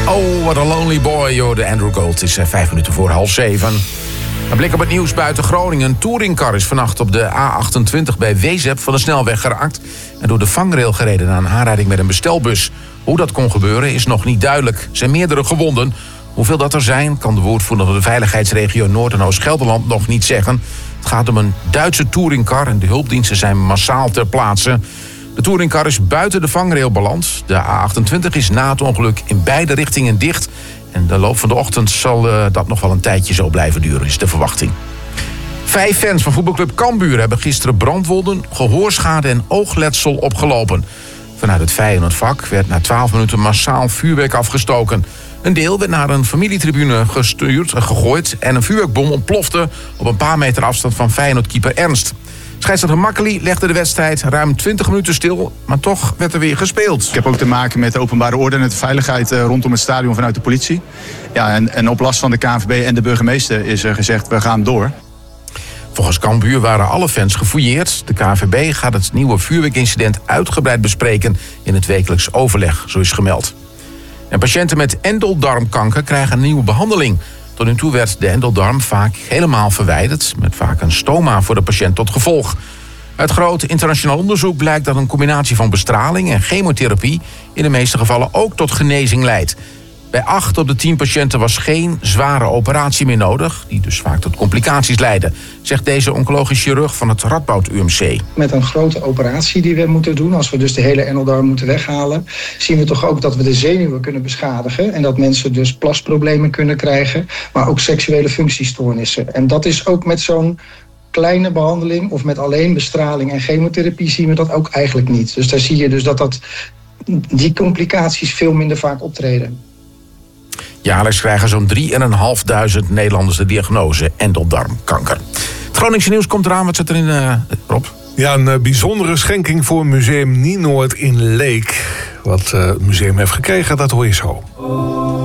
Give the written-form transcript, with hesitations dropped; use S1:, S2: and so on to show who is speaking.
S1: Oh, what a lonely boy, joh. De Andrew Gold is 5 minuten voor 6:30. Een blik op het nieuws buiten Groningen. Een touringcar is vannacht op de A28 bij Wezep van de snelweg geraakt en door de vangrail gereden na een aanrijding met een bestelbus. Hoe dat kon gebeuren is nog niet duidelijk. Er zijn meerdere gewonden. Hoeveel dat er zijn, kan de woordvoerder van de veiligheidsregio Noord- en Oost-Gelderland nog niet zeggen. Het gaat om een Duitse touringcar en de hulpdiensten zijn massaal ter plaatse. De touringcar is buiten de vangrail beland. De A28 is na het ongeluk in beide richtingen dicht. En de loop van de ochtend zal dat nog wel een tijdje zo blijven duren, is de verwachting. 5 fans van voetbalclub Cambuur hebben gisteren brandwonden, gehoorschade en oogletsel opgelopen. Vanuit het Feyenoordvak werd na 12 minuten massaal vuurwerk afgestoken. Een deel werd naar een familietribune gegooid en een vuurwerkbom ontplofte op een paar meter afstand van Feyenoord-keeper Ernst. Scheidsrechter Makkely legde de wedstrijd ruim 20 minuten stil, maar toch werd er weer gespeeld.
S2: Ik heb ook te maken met de openbare orde en de veiligheid rondom het stadion vanuit de politie. Ja, en op last van de KNVB en de burgemeester is er gezegd, we gaan door.
S1: Volgens Cambuur waren alle fans gefouilleerd. De KNVB gaat het nieuwe vuurwerkincident uitgebreid bespreken in het wekelijks overleg, zo is gemeld. En patiënten met endeldarmkanker krijgen een nieuwe behandeling. Tot nu toe werd de endeldarm vaak helemaal verwijderd, met vaak een stoma voor de patiënt tot gevolg. Uit groot internationaal onderzoek blijkt dat een combinatie van bestraling en chemotherapie in de meeste gevallen ook tot genezing leidt. Bij 8 op de 10 patiënten was geen zware operatie meer nodig, die dus vaak tot complicaties leiden, zegt deze oncologisch chirurg van het Radboud UMC.
S3: Met een grote operatie die we moeten doen, als we dus de hele endeldarm moeten weghalen, zien we toch ook dat we de zenuwen kunnen beschadigen en dat mensen dus plasproblemen kunnen krijgen, maar ook seksuele functiestoornissen. En dat is ook met zo'n kleine behandeling of met alleen bestraling en chemotherapie zien we dat ook eigenlijk niet. Dus daar zie je dus dat die complicaties veel minder vaak optreden.
S1: Jaarlijks krijgen zo'n 3.500 Nederlanders de diagnose endeldarmkanker. Het Groningse nieuws komt eraan. Wat zit erin, Rob?
S4: Ja, een bijzondere schenking voor Museum Nienoord in Leek. Wat het museum heeft gekregen, dat hoor je zo.